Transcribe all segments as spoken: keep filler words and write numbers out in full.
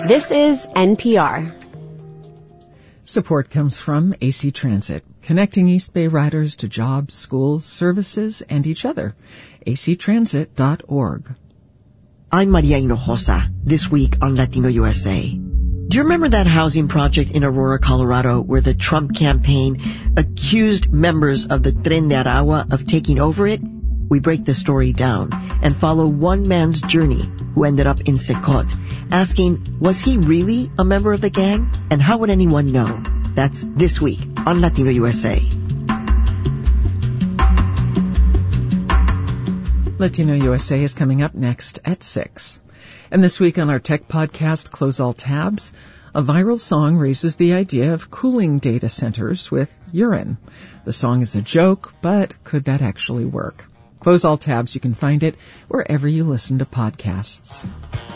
This is N P R. Support comes from A C Transit, connecting East Bay riders to jobs, schools, services, and each other. A C transit dot org. I'm Maria Hinojosa, this week on Latino U S A. Do you remember that housing project in Aurora, Colorado, where the Trump campaign accused members of the Tren de Aragua of taking over it? We break the story down and follow one man's journey who ended up in Secot, asking, was he really a member of the gang? And how would anyone know? That's this week on Latino U S A. Latino U S A is coming up next at six. And this week on our tech podcast, Close All Tabs, a viral song raises the idea of cooling data centers with urine. The song is a joke, but could that actually work? Close All Tabs. You can find it wherever you listen to podcasts.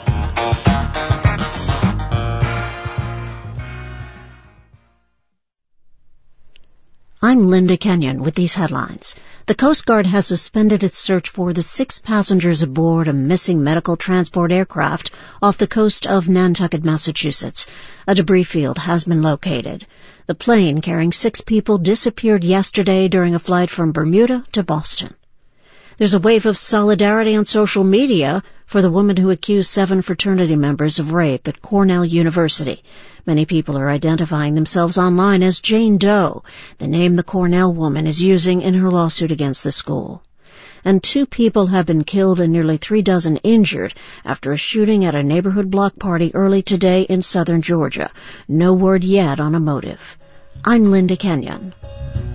I'm Linda Kenyon with these headlines. The Coast Guard has suspended its search for the six passengers aboard a missing medical transport aircraft off the coast of Nantucket, Massachusetts. A debris field has been located. The plane carrying six people disappeared yesterday during a flight from Bermuda to Boston. There's a wave of solidarity on social media for the woman who accused seven fraternity members of rape at Cornell University. Many people are identifying themselves online as Jane Doe, the name the Cornell woman is using in her lawsuit against the school. And two people have been killed and nearly three dozen injured after a shooting at a neighborhood block party early today in southern Georgia. No word yet on a motive. I'm Linda Kenyon.